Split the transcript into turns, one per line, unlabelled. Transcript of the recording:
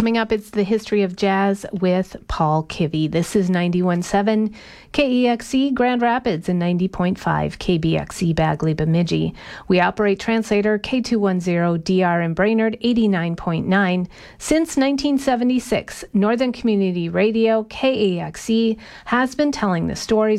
Coming up, it's the history of jazz with Paul Kivy. This is 91.7 KEXE Grand Rapids and 90.5 KBXE Bagley Bemidji. We operate translator K210DR in Brainerd 89.9. Since 1976, Northern Community Radio, KEXE, has been telling the stories